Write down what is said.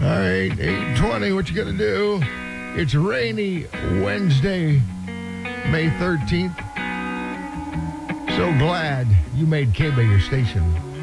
right, 8:20, what you gonna do? It's rainy Wednesday, May 13th. So glad you made K-Bay your station.